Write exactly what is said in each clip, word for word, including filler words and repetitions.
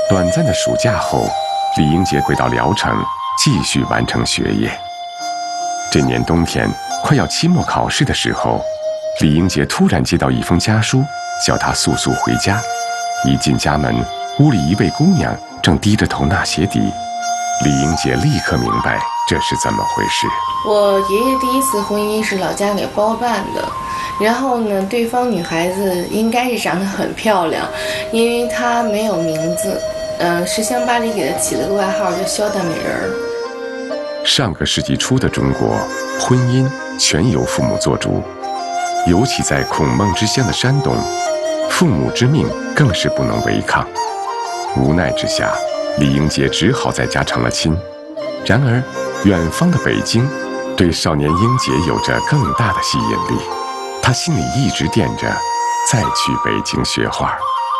短暂的暑假后，李英杰回到聊城，继续完成学业。这年冬天快要期末考试的时候，李英杰突然接到一封家书，叫他速速回家。一进家门，屋里一位姑娘正低着头纳鞋底。李英杰立刻明白这是怎么回事。 我爷爷第一次婚姻是老家给包办的，然后呢，对方女孩子应该是长得很漂亮，因为她没有名字，嗯、呃，十乡八里给她起了个外号叫肖大美人儿。 上个世纪初的中国，婚姻全由父母做主，尤其在孔孟之乡的山东，父母之命更是不能违抗。无奈之下，李英杰只好在家成了亲。然而，远方的北京对少年英杰有着更大的吸引力，他心里一直惦着再去北京学画。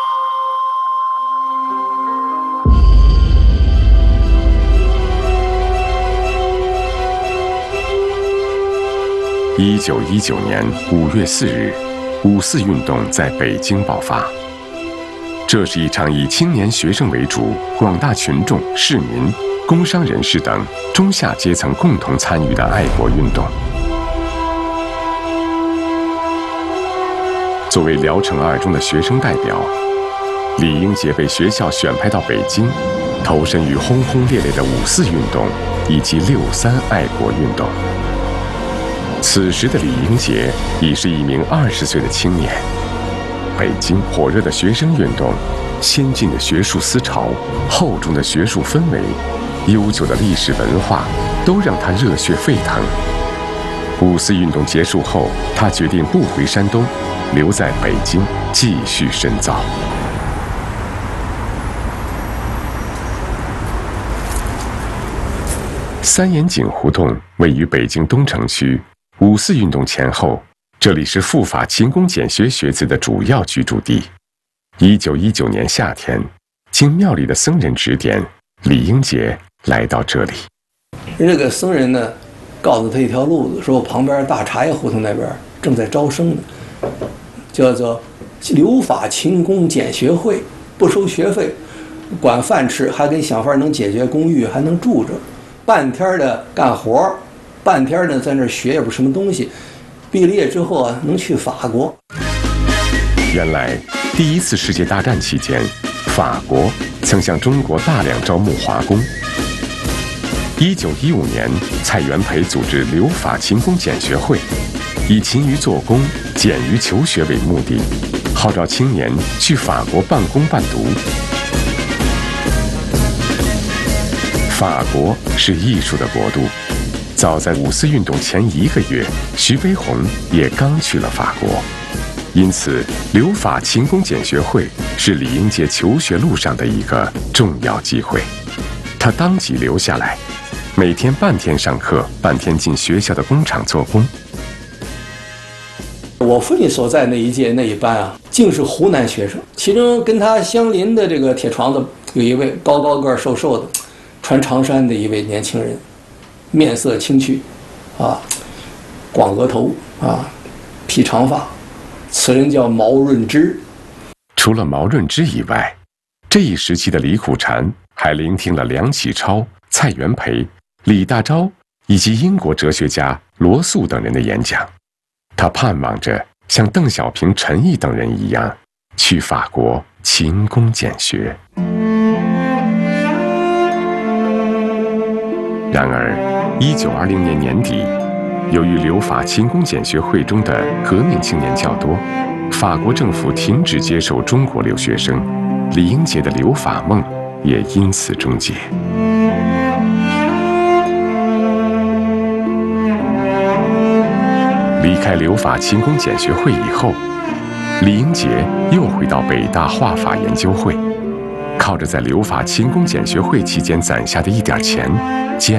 一九一九年五月四日，五四运动在北京爆发。这是一场以青年学生为主，广大群众、市民、工商人士等中下阶层共同参与的爱国运动。作为聊城二中的学生代表，李英杰被学校选派到北京，投身于轰轰烈烈的五四运动以及六三爱国运动。此时的李英杰已是一名二十岁的青年。北京火热的学生运动、先进的学术思潮、厚重的学术氛围、悠久的历史文化，都让他热血沸腾。五四运动结束后，他决定不回山东，留在北京继续深造。三眼井胡同位于北京东城区。五四运动前后，这里是赴法勤工俭学学子的主要居住地。一九一九年夏天，经庙里的僧人指点，李英杰来到这里。 这个僧人呢，告诉他一条路子，说旁边大茶叶胡同那边正在招生呢，叫做留法勤工俭学会，不收学费，管饭吃，还给你想法能解决公寓，还能住着，半天的干活，半天呢在那学也不什么东西。毕了业之后啊，能去法国。 原来，第一次世界大战期间，法国曾向中国大量招募华工。一九一五年，蔡元培组织留法勤工俭学会，以勤于做工、俭于求学为目的，号召青年去法国半工半读。法国是艺术的国度。早在五四运动前一个月，徐悲鸿也刚去了法国，因此留法勤工俭学会是李英杰求学路上的一个重要机会。他当即留下来，每天半天上课，半天进学校的工厂做工。 我父亲所在那一届那一班啊，竟是湖南学生，其中跟他相邻的这个铁床子有一位高高个儿瘦瘦的，穿长衫的一位年轻人。面色清癯，啊，广额头啊，披长发，此人叫毛润之。 除了毛润之以外，这一时期的李苦禅还聆听了梁启超、蔡元培、李大钊以及英国哲学家罗素等人的演讲。他盼望着像邓小平、陈毅等人一样，去法国勤工俭学。然而，一九二零年年底，由于留法勤工俭学会中的革命青年较多，法国政府停止接受中国留学生，李英杰的留法梦也因此终结。离开留法勤工俭学会以后，李英杰又回到北大画法研究会，靠着在留法勤工俭学会期间攒下的一点钱，